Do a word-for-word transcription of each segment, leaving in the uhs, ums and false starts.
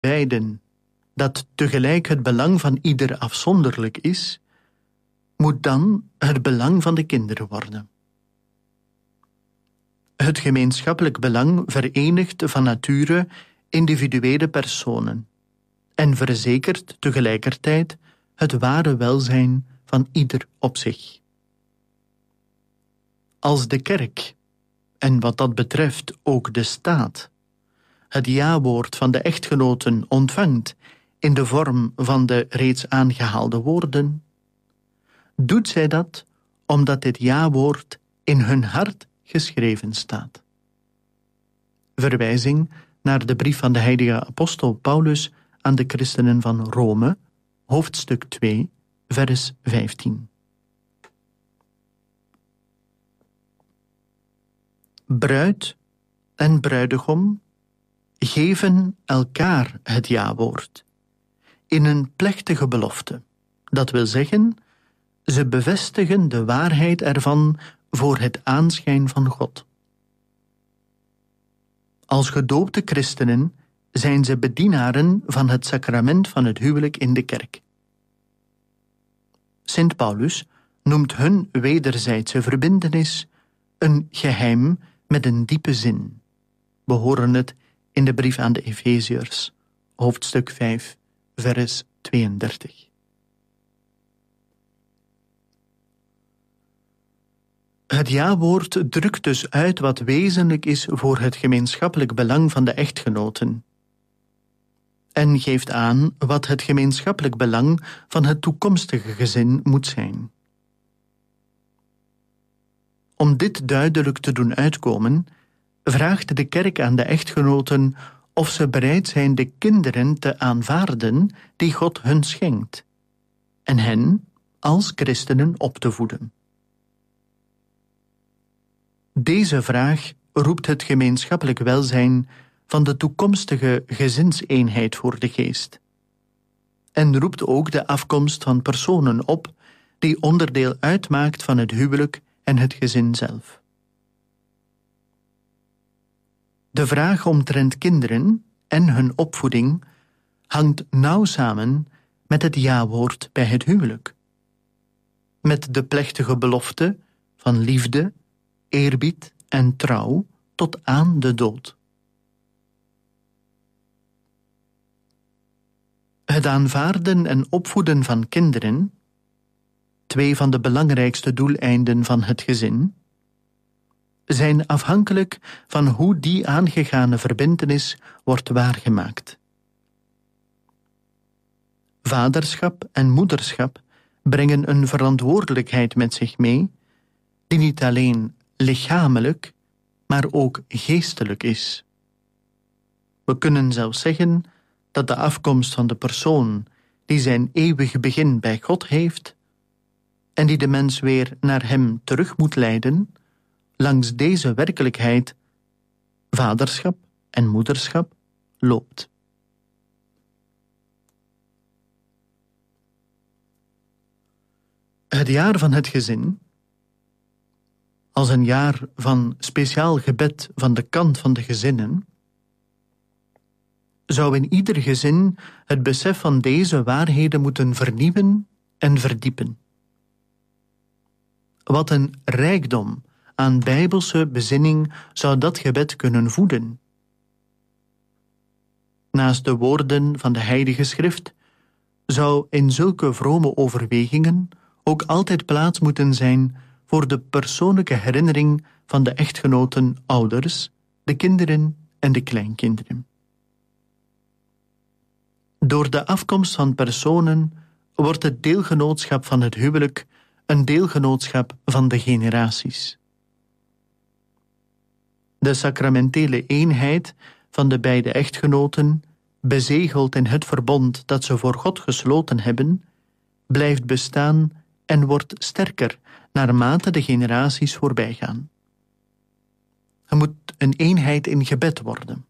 beiden, dat tegelijk het belang van ieder afzonderlijk is, moet dan het belang van de kinderen worden. Het gemeenschappelijk belang verenigt van nature individuele personen en verzekert tegelijkertijd het ware welzijn van ieder op zich. Als de kerk, en wat dat betreft ook de staat, het ja-woord van de echtgenoten ontvangt in de vorm van de reeds aangehaalde woorden, doet zij dat omdat dit ja-woord in hun hart geschreven staat. Verwijzing naar de brief van de heilige apostel Paulus aan de christenen van Rome, hoofdstuk twee, vers vijftien. Bruid en bruidegom geven elkaar het ja-woord in een plechtige belofte. Dat wil zeggen, ze bevestigen de waarheid ervan voor het aanschijn van God. Als gedoopte christenen zijn ze bedienaren van het sacrament van het huwelijk in de kerk. Sint Paulus noemt hun wederzijdse verbintenis een geheim met een diepe zin. We horen het in de brief aan de Efeziërs, hoofdstuk vijf, vers tweeëndertig. Het ja-woord drukt dus uit wat wezenlijk is voor het gemeenschappelijk belang van de echtgenoten en geeft aan wat het gemeenschappelijk belang van het toekomstige gezin moet zijn. Om dit duidelijk te doen uitkomen, vraagt de kerk aan de echtgenoten of ze bereid zijn de kinderen te aanvaarden die God hun schenkt en hen als christenen op te voeden. Deze vraag roept het gemeenschappelijk welzijn van de toekomstige gezinseenheid voor de geest en roept ook de afkomst van personen op die onderdeel uitmaakt van het huwelijk en het gezin zelf. De vraag omtrent kinderen en hun opvoeding hangt nauw samen met het ja-woord bij het huwelijk, met de plechtige belofte van liefde, eerbied en trouw tot aan de dood. Het aanvaarden en opvoeden van kinderen, twee van de belangrijkste doeleinden van het gezin, zijn afhankelijk van hoe die aangegane verbintenis wordt waargemaakt. Vaderschap en moederschap brengen een verantwoordelijkheid met zich mee, die niet alleen lichamelijk, maar ook geestelijk is. We kunnen zelfs zeggen dat de afkomst van de persoon die zijn eeuwig begin bij God heeft en die de mens weer naar hem terug moet leiden, langs deze werkelijkheid, vaderschap en moederschap, loopt. Het jaar van het gezin, als een jaar van speciaal gebed van de kant van de gezinnen, zou in ieder gezin het besef van deze waarheden moeten vernieuwen en verdiepen. Wat een rijkdom aan bijbelse bezinning zou dat gebed kunnen voeden. Naast de woorden van de Heilige Schrift zou in zulke vrome overwegingen ook altijd plaats moeten zijn voor de persoonlijke herinnering van de echtgenoten ouders, de kinderen en de kleinkinderen. Door de afkomst van personen wordt het deelgenootschap van het huwelijk een deelgenootschap van de generaties. De sacramentele eenheid van de beide echtgenoten, bezegeld in het verbond dat ze voor God gesloten hebben, blijft bestaan en wordt sterker naarmate de generaties voorbijgaan. Er moet een eenheid in gebed worden.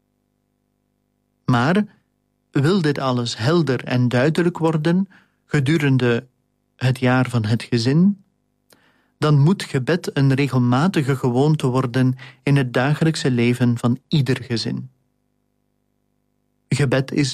Maar wil dit alles helder en duidelijk worden gedurende het jaar van het gezin, dan moet gebed een regelmatige gewoonte worden in het dagelijkse leven van ieder gezin. Gebed is